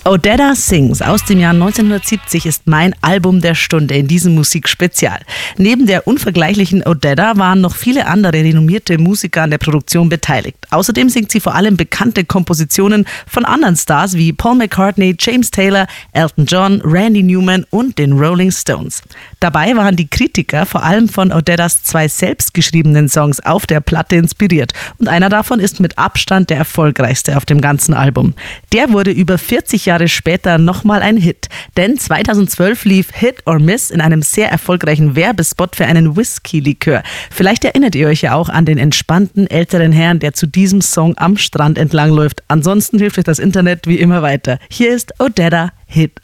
Odetta Sings aus dem Jahr 1970 ist mein Album der Stunde in diesem Musikspezial. Neben der unvergleichlichen Odetta waren noch viele andere renommierte Musiker an der Produktion beteiligt. Außerdem singt sie vor allem bekannte Kompositionen von anderen Stars wie Paul McCartney, James Taylor, Elton John, Randy Newman und den Rolling Stones. Dabei waren die Kritiker vor allem von Odettas 2 selbstgeschriebenen Songs auf der Platte inspiriert. Und einer davon ist mit Abstand der erfolgreichste auf dem ganzen Album. Der wurde über 40 Jahre später nochmal ein Hit. Denn 2012 lief Hit or Miss in einem sehr erfolgreichen Werbespot für einen Whisky-Likör. Vielleicht erinnert ihr euch ja auch an den entspannten älteren Herrn, der zu diesem Song am Strand entlangläuft. Ansonsten hilft euch das Internet wie immer weiter. Hier ist Odetta, Hit